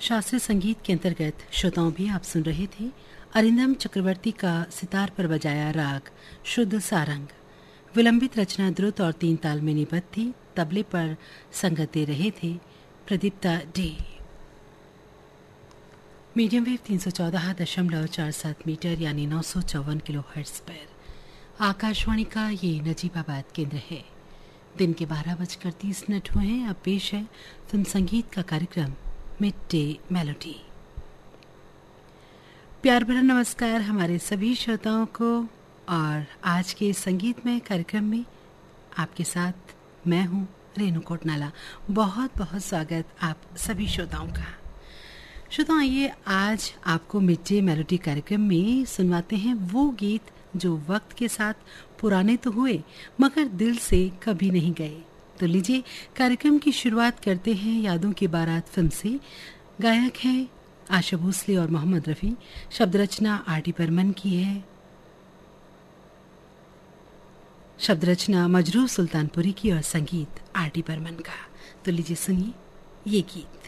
शास्त्रीय संगीत के अंतर्गत श्रोताओं भी आप सुन रहे थे अरिंदम चक्रवर्ती का सितार पर बजाया राग शुद्ध सारंग। विलंबित रचना द्रुत और 3 ताल में निबद्ध थी। तबले पर संगत दे रहे थे Pradipta day. Medium wave 314.47 metre यानी 954 किलोहर्ट्ज पर आकाशवाणी का ये नजीबाबाद केंद्र है। दिन के 12:30 हुए हैं। अब पेश है फिल्म संगीत का कार्यक्रम मिड डे मेलोडी। प्यार भरा नमस्कार हमारे सभी श्रोताओं को। और आज के संगीतमय कार्यक्रम में आपके साथ मैं हूं रेणु कोटनाला। बहुत बहुत स्वागत आप सभी श्रोताओं का। श्रोताओं, आइए आज आपको मिड डे मेलोडी कार्यक्रम में सुनवाते हैं वो गीत जो वक्त के साथ पुराने तो हुए मगर दिल से कभी नहीं गए। तो लीजिए कार्यक्रम की शुरुआत करते हैं यादों की बारात फिल्म से। गायक हैं आशा भोसले और मोहम्मद रफ़ी। शब्द रचना आर डी बर्मन की है। शब्द रचना मजरूह सुल्तानपुरी की और संगीत आर डी बर्मन का। तो लीजिए सुनिए ये गीत।